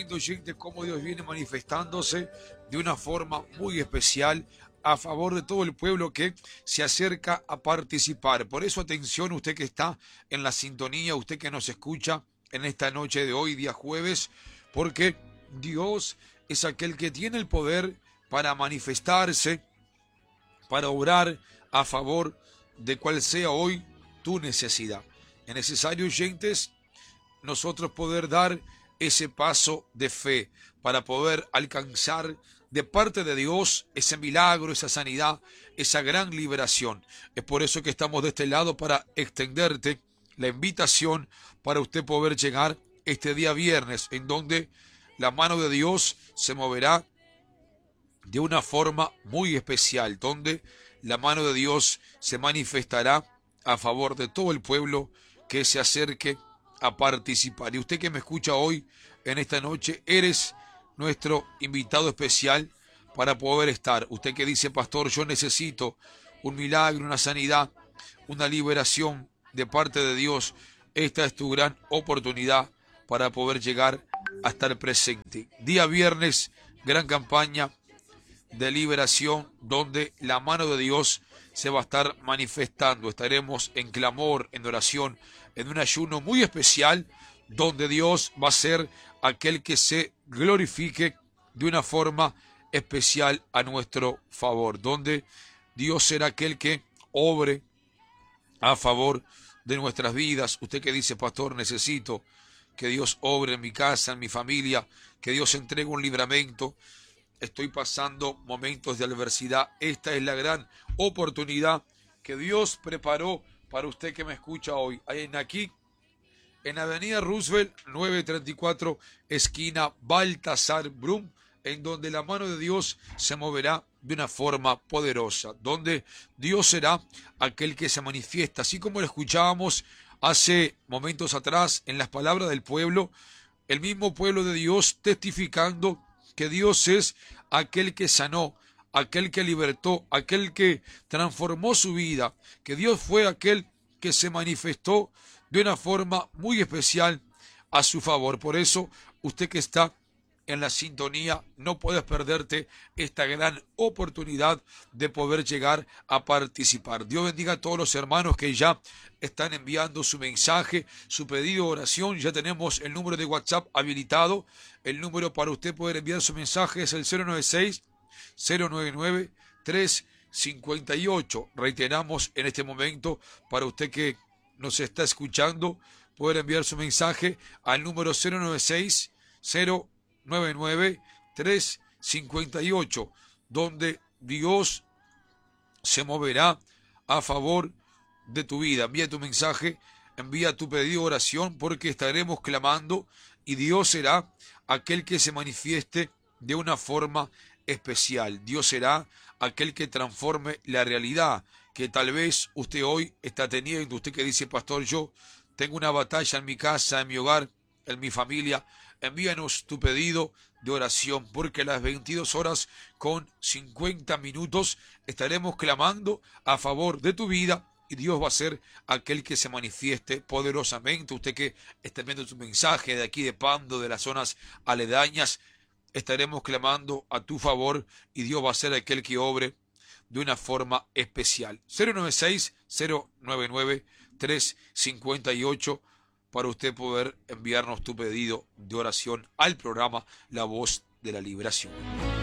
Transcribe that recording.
viendo, oyentes, cómo Dios viene manifestándose de una forma muy especial a favor de todo el pueblo que se acerca a participar. Por eso, atención, usted que está en la sintonía, usted que nos escucha en esta noche de hoy, día jueves, porque Dios es aquel que tiene el poder para manifestarse, para obrar a favor de cual sea hoy tu necesidad. Es necesario, oyentes, nosotros poder dar ese paso de fe para poder alcanzar de parte de Dios ese milagro, esa sanidad, esa gran liberación. Es por eso que estamos de este lado para extenderte la invitación para usted poder llegar este día viernes, en donde la mano de Dios se moverá de una forma muy especial, donde la mano de Dios se manifestará a favor de todo el pueblo que se acerque a participar. Y usted que me escucha hoy, en esta noche, eres nuestro invitado especial para poder estar. Usted que dice, pastor, yo necesito un milagro, una sanidad, una liberación de parte de Dios. Esta es tu gran oportunidad para poder llegar a estar presente. Día viernes, gran campaña de liberación, donde la mano de Dios se va a estar manifestando. Estaremos en clamor, en oración, en un ayuno muy especial, donde Dios va a ser aquel que se glorifique de una forma especial a nuestro favor, donde Dios será aquel que obre a favor de nuestras vidas. Usted que dice, pastor, necesito que Dios obre en mi casa, en mi familia, que Dios entregue un libramento. Estoy pasando momentos de adversidad. Esta es la gran oportunidad que Dios preparó para usted que me escucha hoy. Aquí, en Avenida Roosevelt, 934, esquina Baltasar Brum, en donde la mano de Dios se moverá de una forma poderosa, donde Dios será aquel que se manifiesta, así como lo escuchábamos hace momentos atrás en las palabras del pueblo, el mismo pueblo de Dios testificando que Dios es aquel que sanó, aquel que libertó, aquel que transformó su vida, que Dios fue aquel que se manifestó de una forma muy especial a su favor. Por eso, usted que está en la sintonía, no puedes perderte esta gran oportunidad de poder llegar a participar. Dios bendiga a todos los hermanos que ya están enviando su mensaje, su pedido de oración. Ya tenemos el número de WhatsApp habilitado. El número para usted poder enviar su mensaje es el 096-099-358. Reiteramos en este momento para usted que nos está escuchando, poder enviar su mensaje al número 096-099-358, donde Dios se moverá a favor de tu vida. Envía tu mensaje, envía tu pedido de oración, porque estaremos clamando y Dios será aquel que se manifieste de una forma especial. Dios será aquel que transforme la realidad que tal vez usted hoy está teniendo. Usted que dice, pastor, yo tengo una batalla en mi casa, en mi hogar, en mi familia. Envíanos tu pedido de oración, porque a las 22 horas con 50 minutos estaremos clamando a favor de tu vida y Dios va a ser aquel que se manifieste poderosamente. Usted que está viendo tu mensaje de aquí de Pando, de las zonas aledañas, estaremos clamando a tu favor y Dios va a ser aquel que obre de una forma especial. 096-099-358 para usted poder enviarnos tu pedido de oración al programa La Voz de la Liberación.